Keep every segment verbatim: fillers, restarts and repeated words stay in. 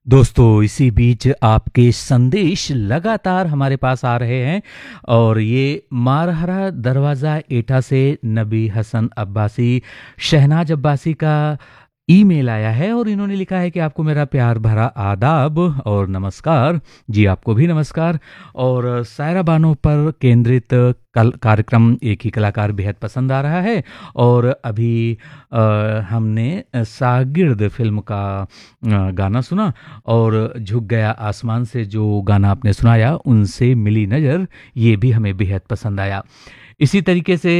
दोस्तों, इसी बीच आपके संदेश लगातार हमारे पास आ रहे हैं और ये मारहरा दरवाज़ा एटा से नबी हसन अब्बासी, शहनाज अब्बासी का ईमेल आया है और इन्होंने लिखा है कि आपको मेरा प्यार भरा आदाब और नमस्कार। जी, आपको भी नमस्कार। और सायरा बानो पर केंद्रित कल कार्यक्रम एक ही कलाकार बेहद पसंद आ रहा है और अभी आ, हमने सागिर्द फिल्म का आ, गाना सुना और झुक गया आसमान से जो गाना आपने सुनाया, उनसे मिली नज़र, ये भी हमें बेहद पसंद आया। इसी तरीके से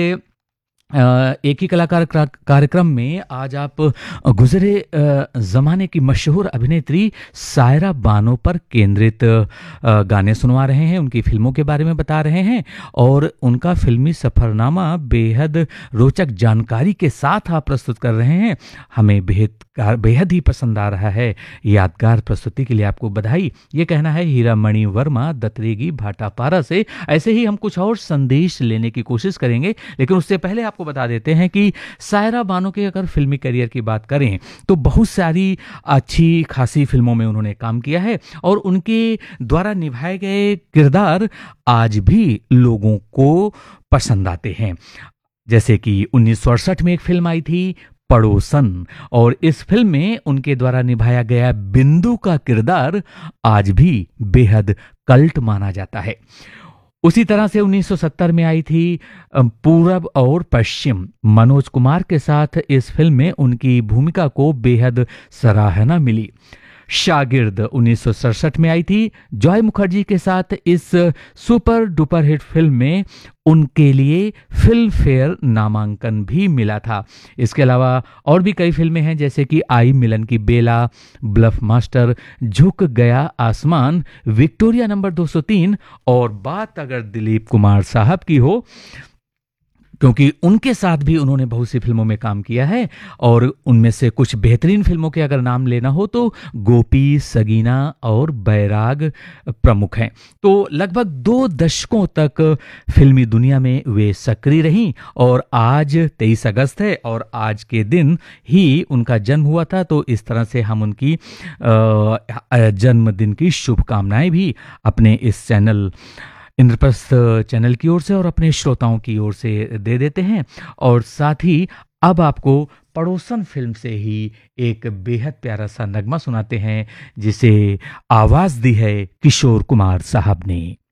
अ, एक ही कलाकार क्रा- कार्यक्रम में आज आप गुजरे अ, ज़माने की मशहूर अभिनेत्री सायरा बानो पर केंद्रित अ, गाने सुनवा रहे हैं, उनकी फिल्मों के बारे में बता रहे हैं और उनका फिल्मी सफ़रनामा बेहद रोचक जानकारी के साथ आप प्रस्तुत कर रहे हैं। हमें बेहद बेहद ही पसंद आ रहा है। यादगार प्रस्तुति के लिए आपको बधाई। ये कहना है हीरा मणि वर्मा दतरेगी भाटापारा से। ऐसे ही हम कुछ और संदेश लेने की कोशिश करेंगे, लेकिन उससे पहले आपको बता देते हैं कि सायरा बानो के अगर फिल्मी करियर की बात करें तो बहुत सारी अच्छी खासी फिल्मों में उन्होंने काम किया है और उनके द्वारा निभाए गए किरदार आज भी लोगों को पसंद आते हैं। जैसे कि उन्नीस सौ अड़सठ में एक फिल्म आई थी पड़ोसन, और इस फिल्म में उनके द्वारा निभाया गया बिंदु का किरदार आज भी बेहद कल्ट माना जाता है। उसी तरह से उन्नीस सौ सत्तर में आई थी अ, पूरब और पश्चिम। मनोज कुमार के साथ इस फिल्म में उनकी भूमिका को बेहद सराहना मिली। शागिर्द उन्नीस सौ सड़सठ में आई थी। जॉय मुखर्जी के साथ इस सुपर डुपर हिट फिल्म में उनके लिए फिल्म फेयर नामांकन भी मिला था। इसके अलावा और भी कई फिल्में हैं, जैसे कि आई मिलन की बेला, ब्लफ मास्टर, झुक गया आसमान, विक्टोरिया नंबर दो सौ तीन। और बात अगर दिलीप कुमार साहब की हो, क्योंकि उनके साथ भी उन्होंने बहुत सी फिल्मों में काम किया है और उनमें से कुछ बेहतरीन फिल्मों के अगर नाम लेना हो तो गोपी, सगीना और बैराग प्रमुख हैं। तो लगभग दो दशकों तक फिल्मी दुनिया में वे सक्रिय रहीं और आज तेईस अगस्त है और आज के दिन ही उनका जन्म हुआ था। तो इस तरह से हम उनकी जन्मदिन की शुभकामनाएं भी अपने इस चैनल इंद्रप्रस्थ चैनल की ओर से और अपने श्रोताओं की ओर से दे देते हैं। और साथ ही अब आपको पड़ोसन फिल्म से ही एक बेहद प्यारा सा नगमा सुनाते हैं, जिसे आवाज दी है किशोर कुमार साहब ने।